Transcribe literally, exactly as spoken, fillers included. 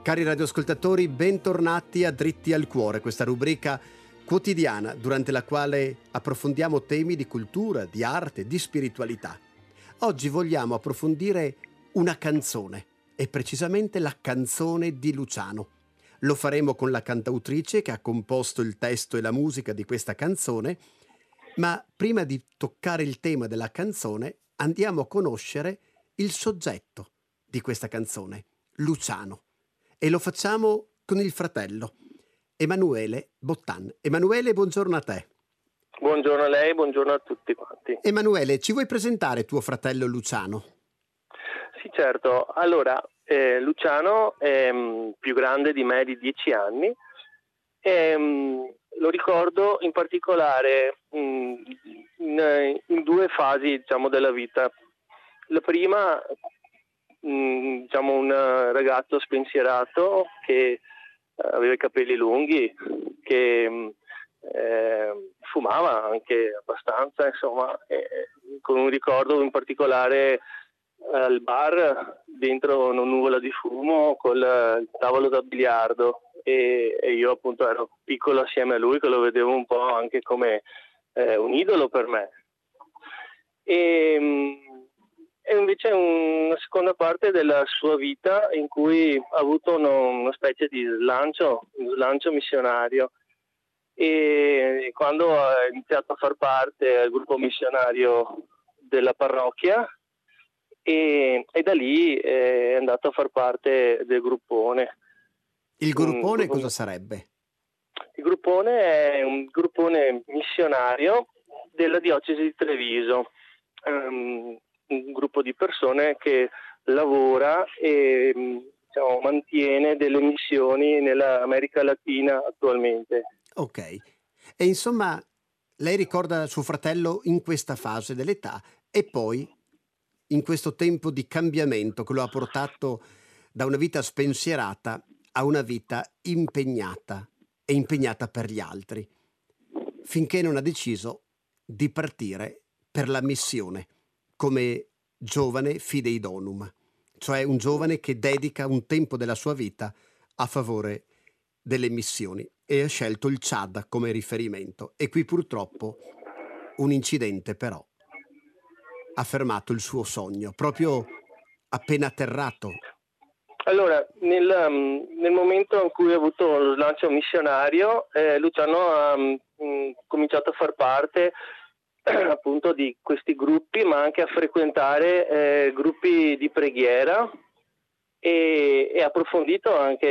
Cari radioascoltatori, bentornati a Dritti al Cuore, questa rubrica quotidiana durante la quale approfondiamo temi di cultura, di arte, di spiritualità. Oggi vogliamo approfondire una canzone, e precisamente la canzone di Luciano. Lo faremo con la cantautrice che ha composto il testo e la musica di questa canzone, ma prima di toccare il tema della canzone andiamo a conoscere il soggetto di questa canzone, Luciano. E lo facciamo con il fratello, Emanuele Bottan. Emanuele, buongiorno a te. Buongiorno a lei, buongiorno a tutti quanti. Emanuele, ci vuoi presentare tuo fratello Luciano? Sì, certo. Allora, eh, Luciano è mh, più grande di me di dieci anni e mh, lo ricordo in particolare mh, in, in due fasi, diciamo, della vita. La prima, mh, diciamo, un ragazzo spensierato che aveva i capelli lunghi, che mh, eh, fumava anche abbastanza, insomma, eh, con un ricordo in particolare al bar dentro una nuvola di fumo col tavolo da biliardo e, e io appunto ero piccolo assieme a lui, che lo vedevo un po' anche come eh, un idolo per me. E, e invece una seconda parte della sua vita in cui ha avuto uno, una specie di slancio, un slancio missionario, e quando ha iniziato a far parte del gruppo missionario della parrocchia e, e da lì è andato a far parte del gruppone. Il gruppone Mm, cosa sarebbe? Il gruppone è un gruppone missionario della diocesi di Treviso, um, un gruppo di persone che lavora e diciamo, mantiene delle missioni nell'America Latina attualmente. Ok. E insomma, lei ricorda suo fratello in questa fase dell'età e poi in questo tempo di cambiamento che lo ha portato da una vita spensierata a una vita impegnata e impegnata per gli altri, finché non ha deciso di partire per la missione come giovane fidei donum, cioè un giovane che dedica un tempo della sua vita a favore delle missioni, e ha scelto il Chad come riferimento. E qui purtroppo un incidente però ha fermato il suo sogno, proprio appena atterrato. Allora, nel, um, nel momento in cui ha avuto lo slancio missionario, eh, Luciano ha um, cominciato a far parte appunto di questi gruppi, ma anche a frequentare eh, gruppi di preghiera e, e ha approfondito anche